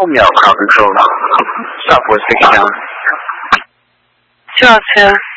Pull me out, crowd control. Stop for 6 down. 202.